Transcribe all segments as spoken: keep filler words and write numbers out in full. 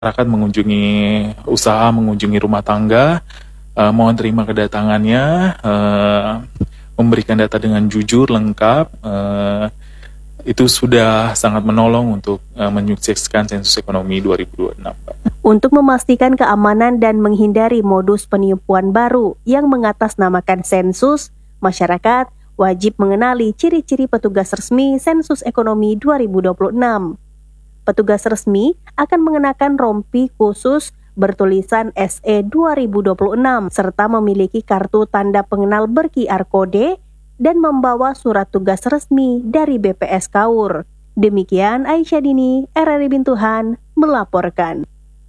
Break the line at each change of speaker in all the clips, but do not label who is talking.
masyarakat mengunjungi usaha, mengunjungi rumah tangga, uh, mohon terima kedatangannya, uh, memberikan data dengan jujur, lengkap, uh, itu sudah sangat menolong untuk uh, menyukseskan sensus ekonomi dua ribu dua puluh enam.
Untuk memastikan keamanan dan menghindari modus penipuan baru yang mengatasnamakan sensus, masyarakat wajib mengenali ciri-ciri petugas resmi sensus ekonomi dua ribu dua puluh enam. Petugas resmi akan mengenakan rompi khusus bertulisan S E dua ribu dua puluh enam serta memiliki kartu tanda pengenal ber-Q R kode dan membawa surat tugas resmi dari B P S Kaur. Demikian Aisyah Dini, R R I Bintuhan, melaporkan.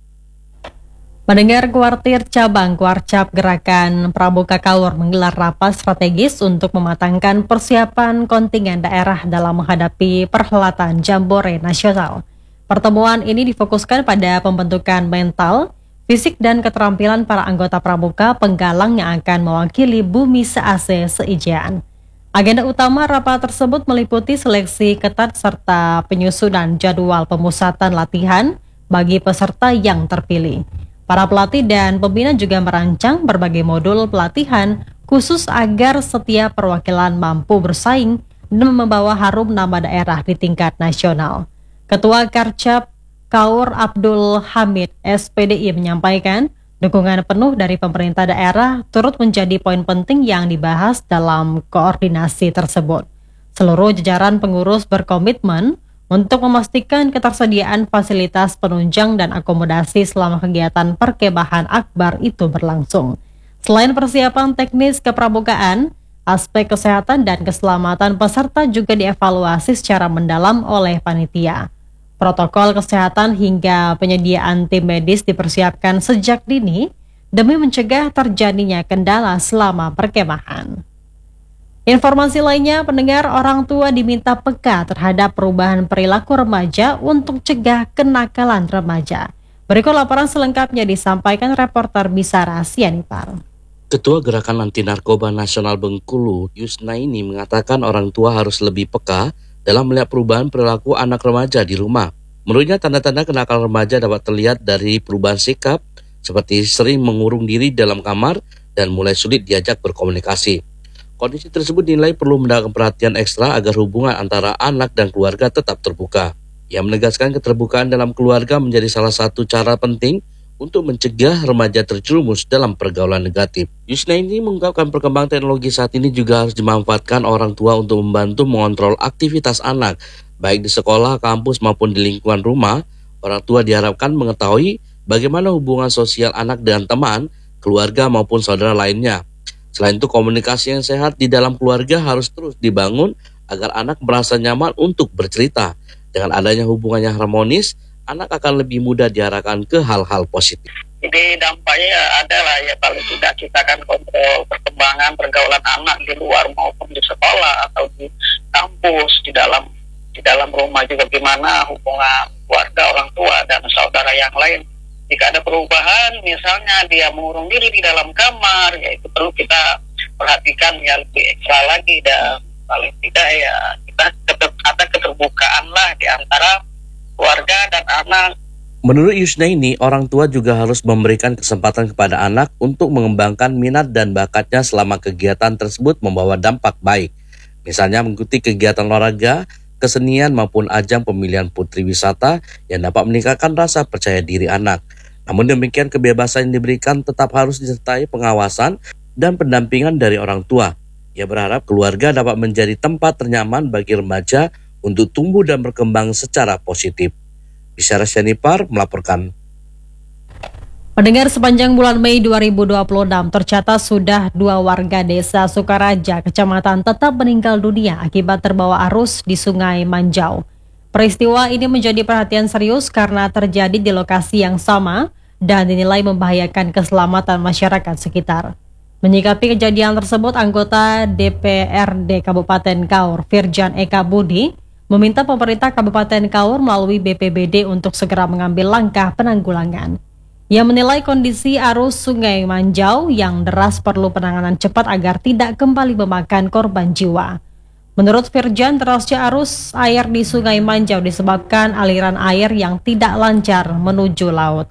Pendengar, Kuartir Cabang Kuarcap Gerakan Pramuka Kaur menggelar rapat strategis untuk mematangkan persiapan kontingen daerah dalam menghadapi perhelatan Jambore Nasional. Pertemuan ini difokuskan pada pembentukan mental, fisik dan keterampilan para anggota pramuka penggalang yang akan mewakili bumi se-Ase se-Ijean. Agenda utama rapat tersebut meliputi seleksi ketat serta penyusunan jadwal pemusatan latihan bagi peserta yang terpilih. Para pelatih dan pembina juga merancang berbagai modul pelatihan khusus agar setiap perwakilan mampu bersaing dan membawa harum nama daerah di tingkat nasional. Ketua Karcap Kaur Abdul Hamid S P D I menyampaikan dukungan penuh dari pemerintah daerah turut menjadi poin penting yang dibahas dalam koordinasi tersebut. Seluruh jajaran pengurus berkomitmen untuk memastikan ketersediaan fasilitas penunjang dan akomodasi selama kegiatan perkemahan akbar itu berlangsung. Selain persiapan teknis kepramukaan, aspek kesehatan dan keselamatan peserta juga dievaluasi secara mendalam oleh panitia. Protokol kesehatan hingga penyediaan tim medis dipersiapkan sejak dini demi mencegah terjadinya kendala selama perkemahan. Informasi lainnya, pendengar, orang tua diminta peka terhadap perubahan perilaku remaja untuk cegah kenakalan remaja. Berikut laporan selengkapnya disampaikan reporter Bisara Sianipar.
Ketua Gerakan Anti Narkoba Nasional Bengkulu, Yusnaini, mengatakan orang tua harus lebih peka dalam melihat perubahan perilaku anak remaja di rumah. Menurutnya, tanda-tanda kenakalan remaja dapat terlihat dari perubahan sikap, seperti sering mengurung diri dalam kamar dan mulai sulit diajak berkomunikasi. Kondisi tersebut dinilai perlu mendapatkan perhatian ekstra agar hubungan antara anak dan keluarga tetap terbuka. Ia menegaskan keterbukaan dalam keluarga menjadi salah satu cara penting untuk mencegah remaja terjerumus dalam pergaulan negatif. Yusnaini mengungkapkan perkembangan teknologi saat ini juga harus dimanfaatkan orang tua untuk membantu mengontrol aktivitas anak, baik di sekolah, kampus maupun di lingkungan rumah. Orang tua diharapkan mengetahui bagaimana hubungan sosial anak dengan teman, keluarga maupun saudara lainnya. Selain itu, komunikasi yang sehat di dalam keluarga harus terus dibangun agar anak merasa nyaman untuk bercerita. Dengan adanya hubungan yang harmonis, anak akan lebih mudah diarahkan ke hal-hal positif.
Jadi dampaknya adalah ya paling tidak kita akan kontrol perkembangan pergaulan anak di luar maupun di sekolah atau di kampus, di dalam di dalam rumah juga gimana hubungan keluarga, orang tua dan saudara yang lain. Jika ada perubahan, misalnya dia mengurung diri di dalam kamar, ya itu perlu kita perhatikan ya lebih ekstra lagi, dan paling tidak ya kita tetap ada keterbukaan lah di antara keluarga dan anak.
Menurut Yusnaini, orang tua juga harus memberikan kesempatan kepada anak untuk mengembangkan minat dan bakatnya selama kegiatan tersebut membawa dampak baik. Misalnya mengikuti kegiatan olahraga, kesenian maupun ajang pemilihan putri wisata yang dapat meningkatkan rasa percaya diri anak. Namun demikian, kebebasan yang diberikan tetap harus disertai pengawasan dan pendampingan dari orang tua. Ia berharap keluarga dapat menjadi tempat ternyaman bagi remaja untuk tumbuh dan berkembang secara positif. Bisara Sianipar melaporkan.
Pendengar, sepanjang bulan Mei dua ribu dua puluh enam tercatat sudah dua warga desa Sukaraja, Kecamatan Tetap meninggal dunia akibat terbawa arus di Sungai Manjau. Peristiwa ini menjadi perhatian serius karena terjadi di lokasi yang sama dan dinilai membahayakan keselamatan masyarakat sekitar. Menyikapi kejadian tersebut, anggota D P R D Kabupaten Kaur, Firjan Eka Budi, meminta pemerintah Kabupaten Kaur melalui B P B D untuk segera mengambil langkah penanggulangan. Ia menilai kondisi arus Sungai Manjau yang deras perlu penanganan cepat agar tidak kembali memakan korban jiwa. Menurut Firjan, derasnya arus air di Sungai Manjau disebabkan aliran air yang tidak lancar menuju laut.